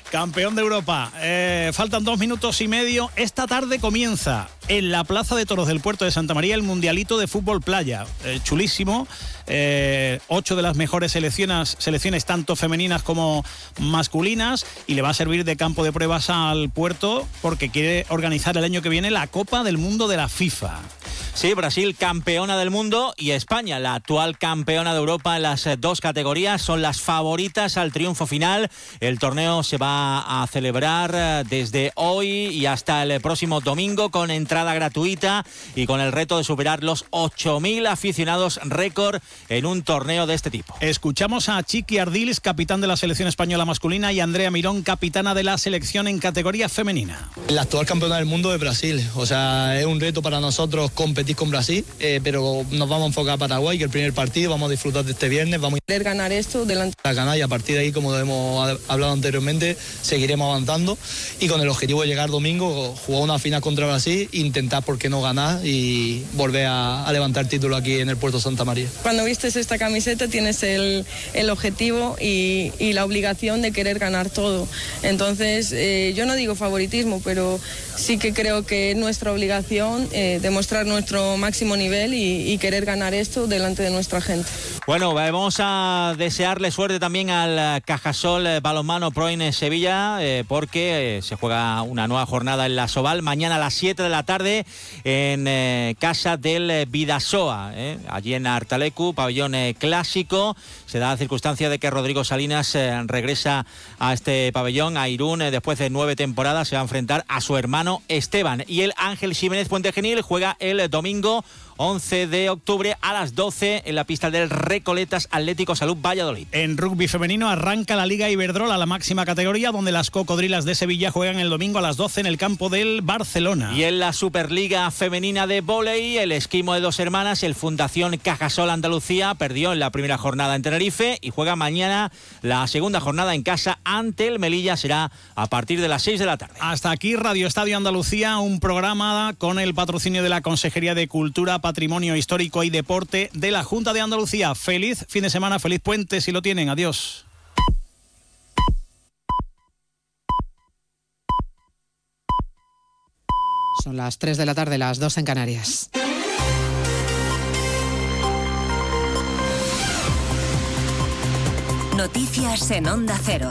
Campeón de Europa. Faltan 2 minutos y medio. Esta tarde comienza en la Plaza de Toros del Puerto de Santa María el Mundialito de Fútbol Playa. Chulísimo. 8 de las mejores selecciones tanto femeninas como masculinas, y le va a servir de campo de pruebas al Puerto porque quiere organizar el año que viene la Copa del Mundo de la FIFA. Sí, Brasil campeona del mundo y España, la actual campeona de Europa en las 2 categorías, son las favoritas al triunfo final. El torneo se va a celebrar desde hoy y hasta el próximo domingo con entrada gratuita y con el reto de superar los 8.000 aficionados récord en un torneo de este tipo. Escuchamos a Chiqui Ardiles, capitán de la selección española masculina, y Andrea Mirón, capitana de la selección en categoría femenina. La actual campeona del mundo es Brasil, o sea, es un reto para nosotros competir con Brasil, pero nos vamos a enfocar a Paraguay, que es el primer partido, vamos a disfrutar de este viernes, vamos a querer ganar esto delante a ganar, y a partir de ahí, como hemos hablado anteriormente, seguiremos avanzando y con el objetivo de llegar domingo, jugar una final contra Brasil, intentar, por qué no, ganar y volver a levantar el título aquí en el Puerto Santa María. Cuando vistes esta camiseta tienes el objetivo y la obligación de querer ganar todo. Entonces, yo no digo favoritismo, pero sí que creo que es nuestra obligación demostrar nuestro máximo nivel y querer ganar esto delante de nuestra gente. Bueno, vamos a desearle suerte también al Cajasol Balonmano Pro en Sevilla, porque se juega una nueva jornada en la Soval mañana a las 7 de la tarde en casa del Bidasoa, allí en Artalecu, pabellón clásico. Se da la circunstancia de que Rodrigo Salinas regresa a este pabellón, a Irún, después de 9 temporadas. Se va a enfrentar a su hermano Esteban, y el Ángel Ximénez Puente Genil juega el domingo 11 de octubre a las 12 en la pista del Recoletas Atlético Salud Valladolid. En rugby femenino arranca la Liga Iberdrola, la máxima categoría, donde las Cocodrilas de Sevilla juegan el domingo a las 12 en el campo del Barcelona. Y en la Superliga femenina de vóley, el Esquimo de Dos Hermanas, el Fundación Cajasol Andalucía perdió en la primera jornada en Tenerife y juega mañana la segunda jornada en casa ante el Melilla. Será a partir de las 6 de la tarde. Hasta aquí Radio Estadio Andalucía, un programa con el patrocinio de la Consejería de Cultura, Patrimonio Histórico y Deporte de la Junta de Andalucía. Feliz fin de semana, feliz puente si lo tienen. Adiós. Son las 3 de la tarde, las 2 en Canarias. Noticias en Onda Cero.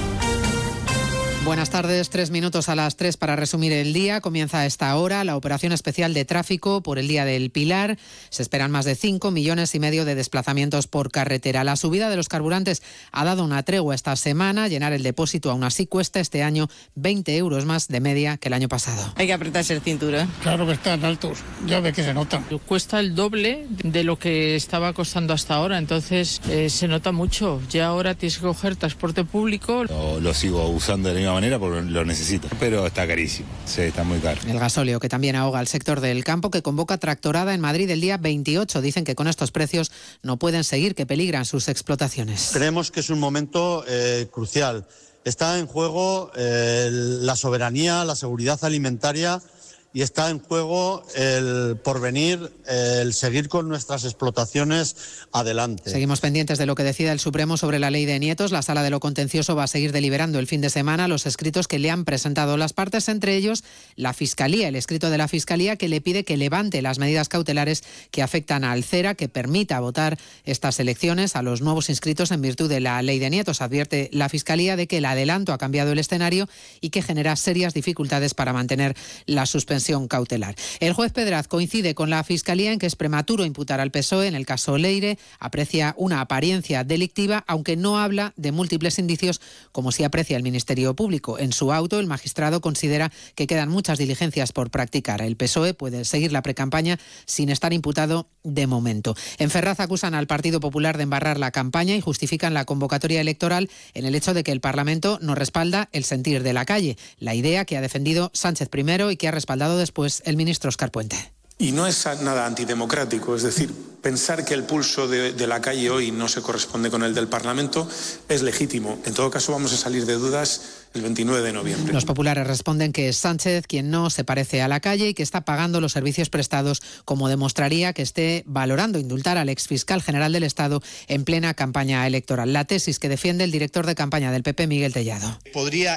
Buenas tardes, 3 minutos a las 3 para resumir el día. Comienza a esta hora la operación especial de tráfico por el Día del Pilar. Se esperan más de 5,5 millones de desplazamientos por carretera. La subida de los carburantes ha dado una tregua esta semana. Llenar el depósito aún así cuesta este año 20 euros más de media que el año pasado. Hay que apretarse el cinturón. Claro que están altos, ya ve que se notan. Cuesta el doble de lo que estaba costando hasta ahora, entonces se nota mucho. Ya ahora tienes que coger transporte público. Lo sigo usando de la misma manera porque lo necesito, pero está carísimo, sí, está muy caro. El gasóleo, que también ahoga al sector del campo, que convoca tractorada en Madrid el día 28. Dicen que con estos precios no pueden seguir, que peligran sus explotaciones. Creemos que es un momento crucial. Está en juego la soberanía, la seguridad alimentaria, y está en juego el porvenir, el seguir con nuestras explotaciones adelante. Seguimos pendientes de lo que decida el Supremo sobre la ley de nietos. La Sala de lo Contencioso va a seguir deliberando el fin de semana los escritos que le han presentado las partes, entre ellos la Fiscalía, el escrito de la Fiscalía que le pide que levante las medidas cautelares que afectan al CERA, que permita votar estas elecciones a los nuevos inscritos en virtud de la ley de nietos. Advierte la Fiscalía de que el adelanto ha cambiado el escenario y que genera serias dificultades para mantener la suspensión cautelar. El juez Pedraz coincide con la Fiscalía en que es prematuro imputar al PSOE en el caso Leire, aprecia una apariencia delictiva, aunque no habla de múltiples indicios como sí aprecia el Ministerio Público. En su auto, el magistrado considera que quedan muchas diligencias por practicar. El PSOE puede seguir la precampaña sin estar imputado de momento. En Ferraz acusan al Partido Popular de embarrar la campaña y justifican la convocatoria electoral en el hecho de que el Parlamento no respalda el sentir de la calle, la idea que ha defendido Sánchez primero y que ha respaldado después el ministro Óscar Puente. Y no es nada antidemocrático, es decir, pensar que el pulso de la calle hoy no se corresponde con el del Parlamento es legítimo. En todo caso, vamos a salir de dudas el 29 de noviembre. Los populares responden que es Sánchez quien no se parece a la calle y que está pagando los servicios prestados, como demostraría que esté valorando indultar al exfiscal general del Estado en plena campaña electoral. La tesis que defiende el director de campaña del PP, Miguel Tellado. Podría